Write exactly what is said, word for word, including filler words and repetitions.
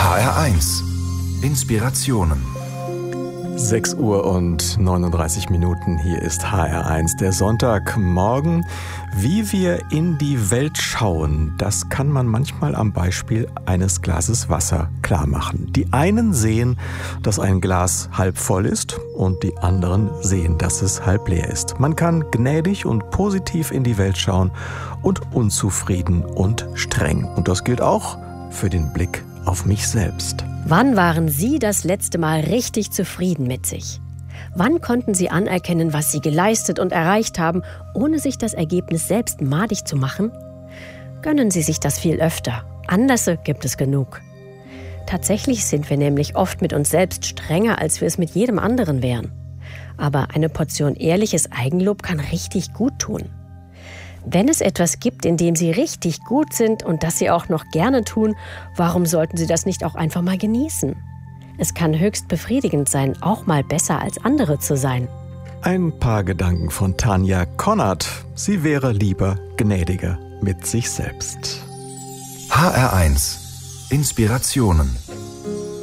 H R eins Inspirationen. sechs Uhr und neununddreißig Minuten. Hier ist H R eins, der Sonntagmorgen. Wie wir in die Welt schauen, das kann man manchmal am Beispiel eines Glases Wasser klar machen. Die einen sehen, dass ein Glas halb voll ist und die anderen sehen, dass es halb leer ist. Man kann gnädig und positiv in die Welt schauen und unzufrieden und streng. Und das gilt auch für den Blick auf mich selbst. Wann waren Sie das letzte Mal richtig zufrieden mit sich? Wann konnten Sie anerkennen, was Sie geleistet und erreicht haben, ohne sich das Ergebnis selbst madig zu machen? Gönnen Sie sich das viel öfter. Anlässe gibt es genug. Tatsächlich sind wir nämlich oft mit uns selbst strenger, als wir es mit jedem anderen wären. Aber eine Portion ehrliches Eigenlob kann richtig gut tun. Wenn es etwas gibt, in dem Sie richtig gut sind und das Sie auch noch gerne tun, warum sollten Sie das nicht auch einfach mal genießen? Es kann höchst befriedigend sein, auch mal besser als andere zu sein. Ein paar Gedanken von Tanja Konrad. Sie wäre lieber gnädiger mit sich selbst. H R eins Inspirationen.